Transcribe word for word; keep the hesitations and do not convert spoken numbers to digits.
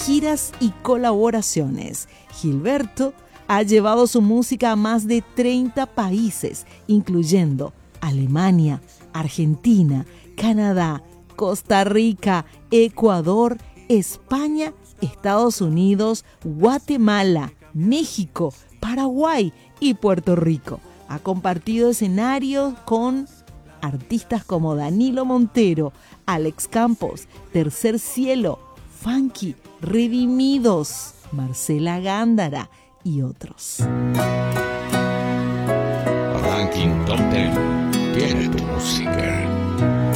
giras y colaboraciones. Gilberto ha llevado su música a más de treinta países, incluyendo Alemania, Argentina, Canadá, Costa Rica, Ecuador, España, Estados Unidos, Guatemala, México, Paraguay y Puerto Rico. Ha compartido escenarios con artistas como Danilo Montero, Alex Campos, Tercer Cielo, Funky, Redimidos, Marcela Gándara y otros. Ranking Top Ten tiene tu música.